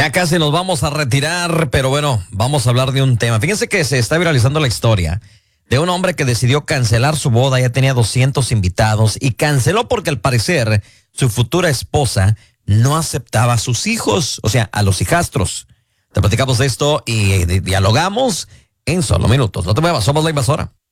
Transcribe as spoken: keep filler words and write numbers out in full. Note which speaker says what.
Speaker 1: Ya casi nos vamos a retirar, pero bueno, vamos a hablar de un tema. Fíjense que se está viralizando la historia de un hombre que decidió cancelar su boda. Ya tenía doscientos invitados y canceló porque al parecer su futura esposa no aceptaba a sus hijos, o sea, a los hijastros. Te platicamos de esto y di- dialogamos en solo minutos. No te muevas, somos La Invasora.